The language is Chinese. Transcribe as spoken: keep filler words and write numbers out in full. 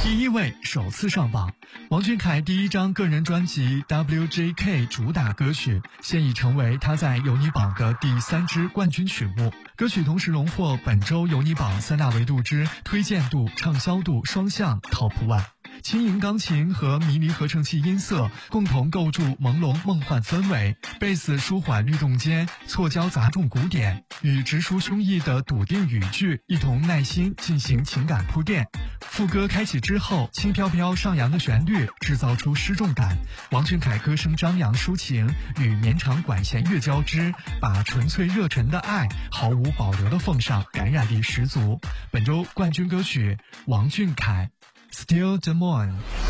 第一位首次上榜，王俊凯第一张个人专辑 W J K 主打歌曲，现已成为他在有你榜的第三支冠军曲目。歌曲同时荣获本周有你榜三大维度之推荐度、畅销度双向 Top One。轻盈钢琴和迷离合成器音色共同构筑朦胧梦幻氛围，贝斯舒缓律动间错交杂重鼓点，与直抒胸臆的笃定语句一同耐心进行情感铺垫。副歌开启之后，轻飘飘上扬的旋律制造出失重感，王俊凯歌声张扬抒情与绵长管弦乐交织，把纯粹热忱的爱毫无保留地奉上，感染力十足。本周冠军歌曲王俊凯 Still the Moon。